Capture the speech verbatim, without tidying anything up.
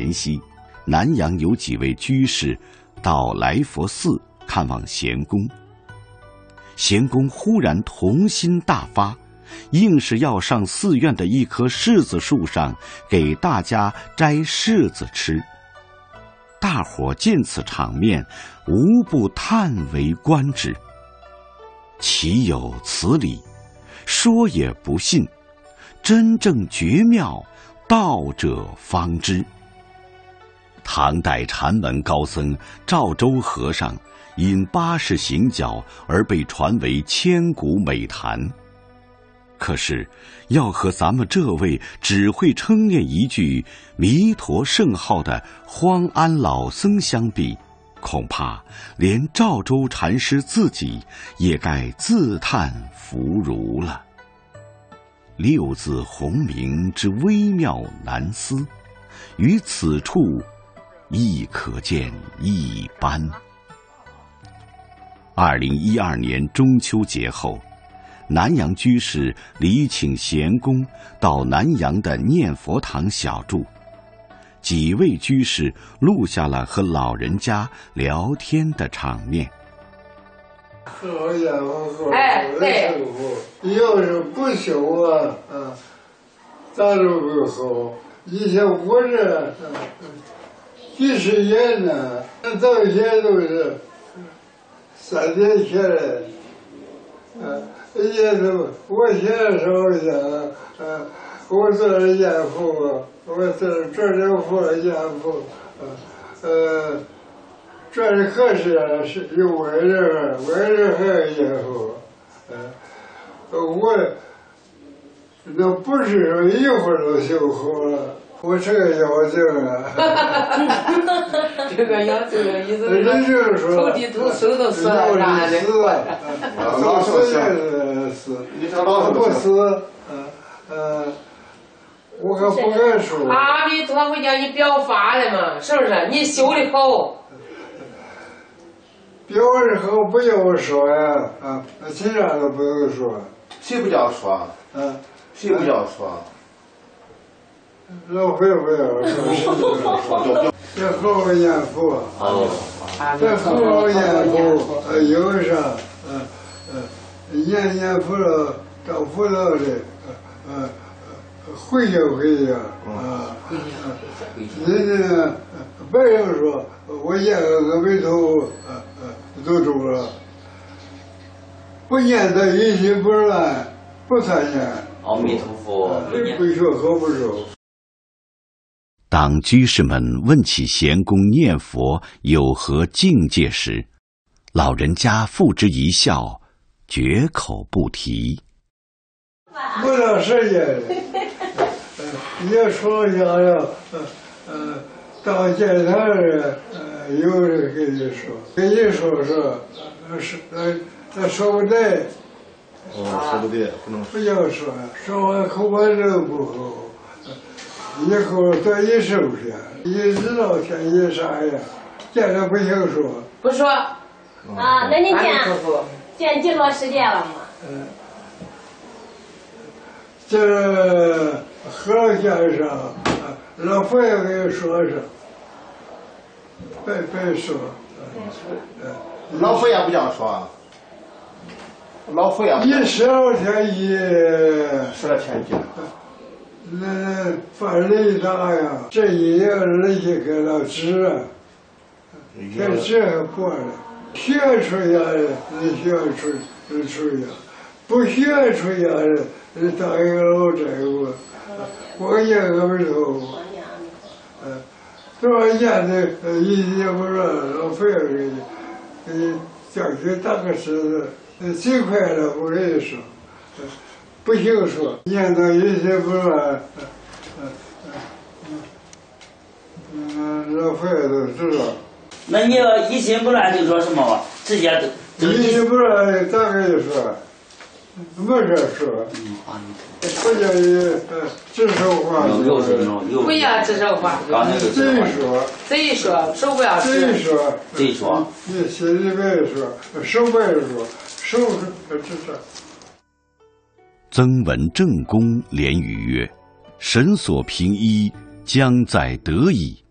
前夕，南阳有几位居士到来佛寺看望贤公。贤公忽然童心大发，硬是要上寺院的一棵柿子树上给大家摘柿子吃。大伙见此场面，无不叹为观止。岂有此理！说也不信，真正绝妙，道者方知。唐代禅门高僧赵州和尚因八十行脚而被传为千古美谈。可是要和咱们这位只会称念一句弥陀圣号的荒安老僧相比，恐怕连赵州禅师自己也该自叹弗如了。六字洪名之微妙难思，于此处亦可见一斑。二零一二年中秋节后，南阳居士礼请贤公到南阳的念佛堂小住，几位居士录下了和老人家聊天的场面。 好家伙，哎，对，要是不修啊，啊，咋都不好。以前我这几十年呢，到现在都是三年前来，啊。也是，我现在说一下，呃，我做了严父，我做做这父严父，呃，这里可是是有外人，外人还有严父，呃，我那不是说一会儿就修好了，我这个妖精啊， 这个妖精的意思是说，土地土手都死了，啥的， 老死也死，老不死，嗯呃，我可不敢说。 阿弥陀佛叫你表法了嘛，是不是？你修的好。 表的好不要我说呀，啊，其他都不用说。 谁不叫说？ 嗯， 谁不叫说？ 老费不要说，这好好念佛，这好好念佛，呃，有啥，呃呃，念念佛了，到佛道里，呃呃，回家回家，啊，人家别人说我念个阿弥陀佛，呃呃，都中了，不念他一心不乱，不参念。 阿弥陀佛， 不学好不熟。 当居士们问起贤公念佛有何境界时，老人家付之一笑，绝口不提。 不到时间，也说一下呀，呃呃，到见他人，呃，有人跟你说，跟你说说，呃是呃他说不对。 哦，说不对，不能不要说，说完口把肉不好。以后多一收拾，一知道天意啥样，见了不行说。 不说。 啊，那你见见几多时间了吗？ 嗯，这和尚先生，老佛爷给你说说，别别说。 嗯，老佛爷不这样说。老佛爷。 一十二天一。 十二天一。 那犯雷大呀，这一样人家给了纸啊，这纸还过了，学出家人，你学出出家，不学出家人，你当一个老债务，我念个不头，嗯，多少年的一年不让老费给你，给你叫去打个狮子，最快了，我跟你说。不行说，念到一些不乱，嗯嗯嗯，老佛爷都知道。 那你要一心不乱就说什么？直接都一心不乱，咋跟你说？没事说。不叫你指手画脚。 不要指手画脚。 贼说。 贼说，手不要指。 贼说。 贼说。 你心里边说，手不要说，手指手。 曾闻正公连语曰：“神所凭依，将在得矣。